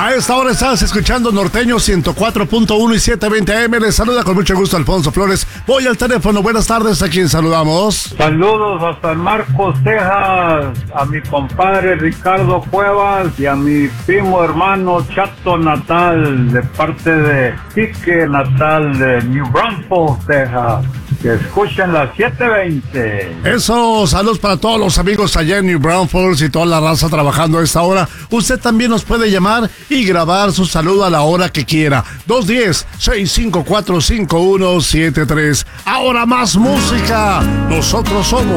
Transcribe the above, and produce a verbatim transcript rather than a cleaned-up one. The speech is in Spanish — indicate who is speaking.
Speaker 1: A esta hora estás escuchando Norteño ciento cuatro punto uno y setecientos veinte A M. Les saluda con mucho gusto Alfonso Flores. Voy al teléfono. Buenas tardes. ¿A quién saludamos?
Speaker 2: Saludos a San Marcos, Texas, a mi compadre Ricardo Cuevas y a mi primo hermano Chato Natal, de parte de Quique Natal de New Braunfels, Texas. Que escuchen las siete veinte.
Speaker 1: Eso, saludos para todos los amigos allá en New Braunfels y toda la raza trabajando a esta hora. Usted también nos puede llamar y grabar su saludo a la hora que quiera. dos uno cero, seis cinco cuatro, cinco uno siete tres. Ahora más música. Nosotros somos